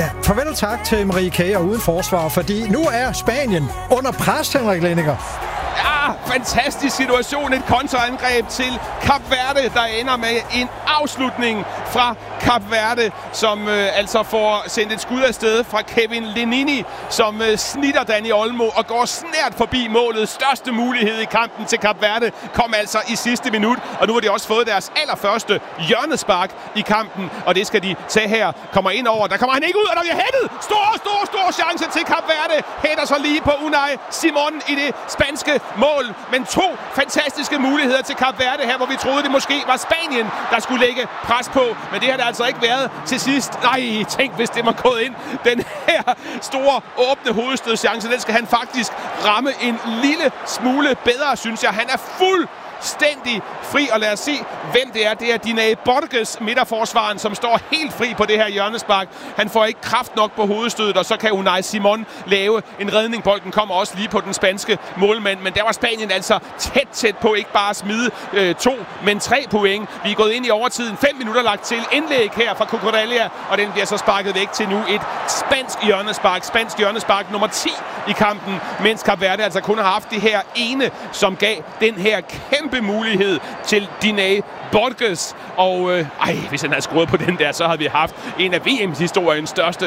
Ja, farvel tak til Marie K. og uden forsvar, fordi nu er Spanien under pres, Henrik Lenninger. Ja, fantastisk situation. Et kontraangreb til Kap Verde, der ender med en afslutning fra Kap Verde, som altså får sendt et skud afsted fra Kevin Lenini, som snitter Dani Olmo og går snært forbi målet. Største mulighed i kampen til Kap Verde kom altså i sidste minut, og nu har de også fået deres allerførste hjørnespark i kampen, og det skal de tage her. Kommer ind over, der kommer han ikke ud, og der bliver hættet! Stor chance til Kap Verde. Hætter så lige på Unai Simon i det spanske mål, men to fantastiske muligheder til Kap Verde her, hvor vi troede, det måske var Spanien, der skulle lægge pres på, men det har det altså ikke været til sidst. Nej, tænk hvis det var gået ind. Den her store åbne hovedstødschance, den skal han faktisk ramme en lille smule bedre, synes jeg. Han er fuldstændig fri, og lad os se, hvem det er. Det er Dinae Borges, midterforsvaren, som står helt fri på det her hjørnespark. Han får ikke kraft nok på hovedstødet, og så kan Unai Simon lave en redning. Bolden kommer også lige på den spanske målmand, men der var Spanien altså tæt på ikke bare at smide 2, men 3 point. Vi er gået ind i overtiden. 5 minutter lagt til. Indlæg her fra Cucurella, og den bliver så sparket væk til nu et spansk hjørnespark nummer 10 i kampen, mens Kap Verde altså kun har haft det her ene, som gav den her kæmpe mulighed til Dinae Borges. Og hvis han havde skruet på den der, så havde vi haft en af VM-historiens største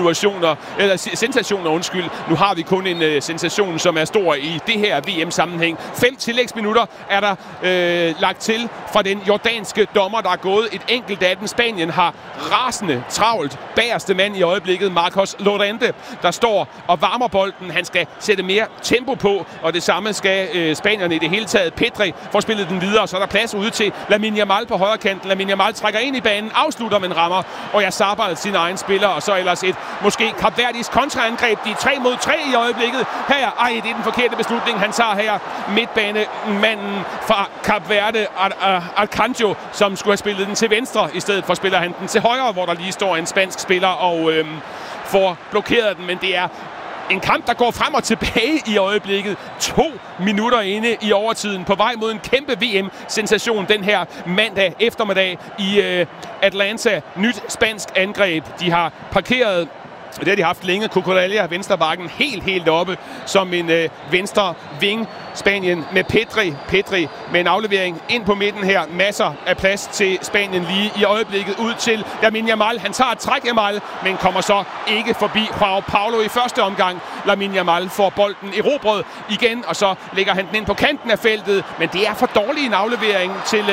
sensationer. Nu har vi kun en sensation, som er stor i det her VM-sammenhæng. 5 tillægsminutter er der lagt til fra den jordanske dommer, der er gået et enkelt af den. Spanien har rasende travlt. Bagerste mand i øjeblikket, Marcos Llorente, der står og varmer bolden. Han skal sætte mere tempo på, og det samme skal spanierne i det hele taget. Pedri får spillet den videre, så er der plads ude til Lamine Yamal på højre kanten. Lamine Yamal trækker ind i banen, afslutter, men rammer, og jeg sabber sin egen spiller, og så ellers et måske kapverdisk kontraangreb. De er 3 mod 3 i øjeblikket. Her, det er den forkerte beslutning, han tager her. Midtbanemanden fra Kap Verde, Akanjo, som skulle have spillet den til venstre. I stedet for spiller han den til højre, hvor der lige står en spansk spiller og får blokeret den, men det er en kamp, der går frem og tilbage i øjeblikket. 2 minutter inde i overtiden, på vej mod en kæmpe VM-sensation den her mandag eftermiddag i Atlanta. Nyt spansk angreb. De har parkeret, og det har de haft længe, Cucurella, venstrebakken, helt oppe som en venstre ving. Spanien med Pedri med en aflevering ind på midten her. Masser af plads til Spanien lige i øjeblikket ud til Lamine Yamal. Han tager et træk, Yamal, men kommer så ikke forbi Joao Paulo i første omgang. Lamine Yamal får bolden erobret igen, og så lægger han den ind på kanten af feltet. Men det er for dårlig en aflevering til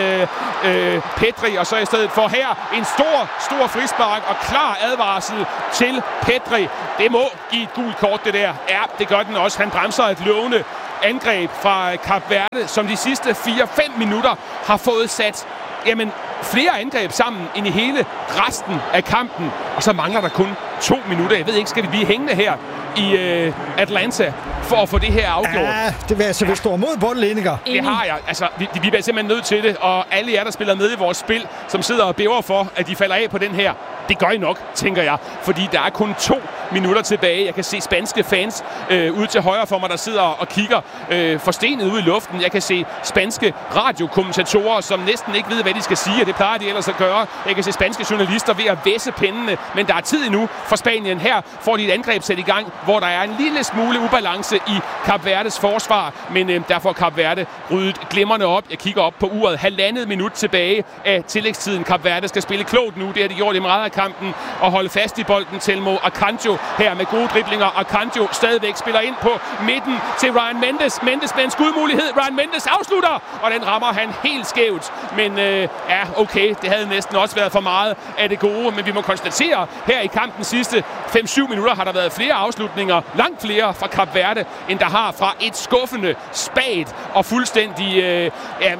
Pedri, og så i stedet for her en stor frispark og klar advarsel til Pedri. Det må give et gult kort, det der. Ja, det gør den også. Han bremser et lovende angreb fra Kap Verde, som de sidste 4-5 minutter har fået sat flere angreb sammen end i hele resten af kampen. Og så mangler der kun 2 minutter. Jeg ved ikke, skal vi blive hængende her i Atlanta for at få det her afgjort? Ja, det vil altså, hvis du er mod bundledninger. Det har jeg. Altså, vi bliver simpelthen nødt til det. Og alle jer, der spiller med i vores spil, som sidder og bæver for, at de falder af på den her, det gør I nok, tænker jeg. Fordi der er kun 2 minutter tilbage. Jeg kan se spanske fans ude til højre for mig, der sidder og kigger forstenet ud i luften. Jeg kan se spanske radiokommentatorer, som næsten ikke ved, hvad de skal sige, og det plejer de ellers at gøre. Jeg kan se spanske journalister ved at væsse pennene, men der er tid endnu for Spanien. Her får de et angreb sat i gang, hvor der er en lille smule ubalance i Kap Verdes forsvar, men der får Kap Verde ryddet glimrende op. Jeg kigger op på uret. 1,5 minut tilbage af tillægstiden. Kap Verde skal spille klogt nu. Det har de gjort i meget af kampen og holde fast i bolden. Telmo Akanjo her med gode driblinger. Akanjo stadigvæk spiller ind på midten til Ryan Mendes. Mendes med en skudmulighed. Ryan Mendes afslutter, og den rammer han helt skævt. Men okay, det havde næsten også været for meget af det gode, men vi må konstatere, her i kampen sidste 5-7 minutter har der været flere afslutninger, langt flere fra Kap Verde, end der har fra et skuffende, spagt og fuldstændig,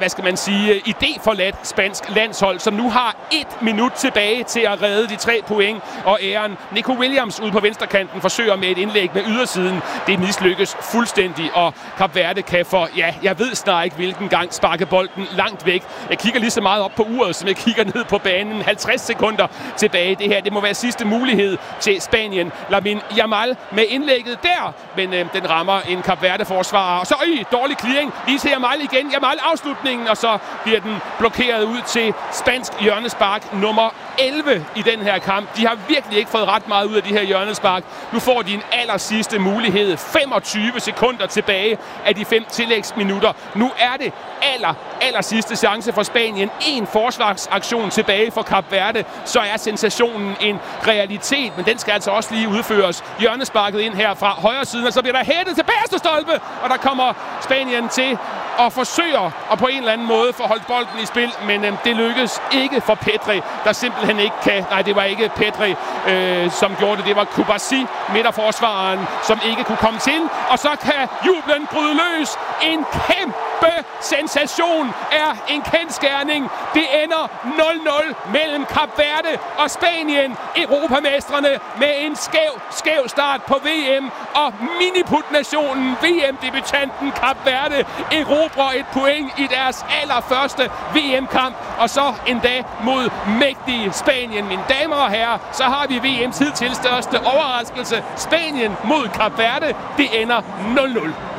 idéforladt spansk landshold, som nu har 1 minut tilbage til at redde de 3 point og æren. Nico Williams ude på venstrekanten forsøger med et indlæg med ydersiden. Det mislykkes fuldstændig, og Kap Verde kan jeg ved snart ikke hvilken gang sparke bolden langt væk. Jeg kigger lige så meget op på uret, som jeg kigger ned på banen. 50 sekunder tilbage. Det må være sidste mulighed til Spanien. Lamine Yamal med indlægget der, men den rammer rammer en Kap Verde-forsvarer. Og så dårlig clearing. Lige til Jamal igen. Jamal afslutningen, og så bliver den blokeret ud til spansk hjørnespark nummer 11 i den her kamp. De har virkelig ikke fået ret meget ud af de her hjørnespark. Nu får de en allersidste mulighed. 25 sekunder tilbage af de 5 tillægsminutter. Nu er det aller sidste chance for Spanien. En forsvarsaktion tilbage for Kap Verde, så er sensationen en realitet, men den skal altså også lige udføres. Hjørnesparket ind her fra højre siden, og så bliver der hættet til bagerste stolpe, og der kommer Spanien til og forsøger at på en eller anden måde få holdt bolden i spil, men det lykkes ikke for Pedri, der simpelthen ikke kan. Nej, det var ikke Pedri, som gjorde det. Det var Kubasi, midterforsvareren, som ikke kunne komme til, og så kan jublen bryde løs. En kæmpe sensation er en kendsgerning. Det ender 0-0 mellem Kap Verde og Spanien. Europamestrene med en skæv start på VM, og miniput-nationen, VM-debutanten Kap Verde, erobrer et point i deres allerførste VM-kamp, og så endda mod mægtige Spanien. Mine damer og herrer, så har vi VM's hidtil største overraskelse. Spanien mod Kap Verde. Det ender 0-0.